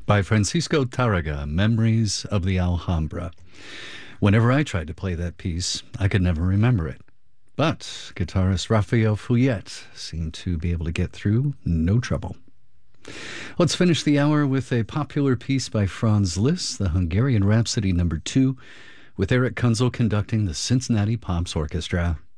by Francisco Tarraga, Memories of the Alhambra. Whenever I tried to play that piece, I could never remember it. But guitarist Raphael Fouillette seemed to be able to get through no trouble. Let's finish the hour with a popular piece by Franz Liszt, the Hungarian Rhapsody No. 2, with Eric Kunzel conducting the Cincinnati Pops Orchestra.